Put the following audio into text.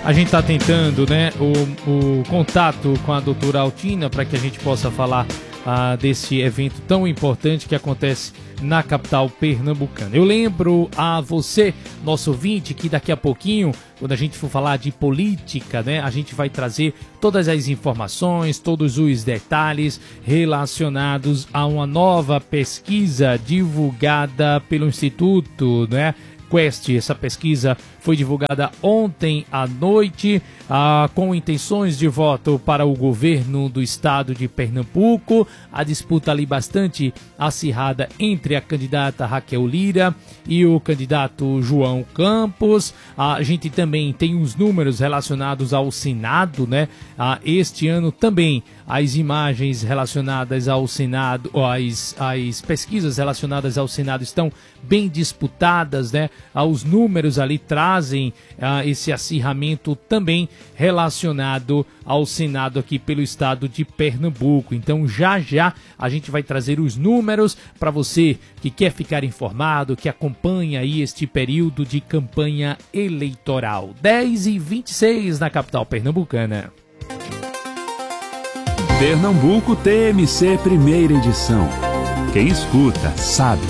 A gente está tentando, né, o contato com a doutora Altina para que a gente possa falar desse evento tão importante que acontece na capital pernambucana. Eu lembro a você, nosso ouvinte, que daqui a pouquinho, quando a gente for falar de política, né, a gente vai trazer todas as informações, todos os detalhes relacionados a uma nova pesquisa divulgada pelo Instituto, né, Quest. Essa pesquisa foi divulgada ontem à noite, com intenções de voto para o governo do estado de Pernambuco. A disputa ali bastante acirrada entre a candidata Raquel Lira e o candidato João Campos. A gente também tem os números relacionados ao Senado, né? Este ano também as imagens relacionadas ao Senado, as pesquisas relacionadas ao Senado estão bem disputadas, né? Os números ali trazem esse acirramento também relacionado ao Senado aqui pelo estado de Pernambuco. Então já a gente vai trazer os números para você que quer ficar informado, que acompanha aí este período de campanha eleitoral. 10h26 na capital pernambucana. Pernambuco TMC, primeira edição. Quem escuta sabe.